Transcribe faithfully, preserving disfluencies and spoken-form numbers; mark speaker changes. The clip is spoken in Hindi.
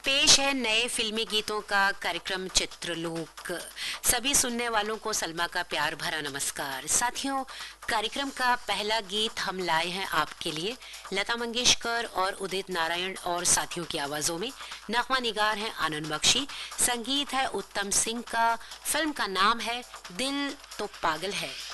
Speaker 1: पेश है नए फिल्मी गीतों का कार्यक्रम चित्रलोक। सभी सुनने वालों को सलमा का प्यार भरा नमस्कार। साथियों, कार्यक्रम का पहला गीत हम लाए हैं आपके लिए लता मंगेशकर और उदित नारायण और साथियों की आवाजों में। नगमा निगार है आनंद बख्शी, संगीत है उत्तम सिंह का, फिल्म का नाम है दिल तो पागल है।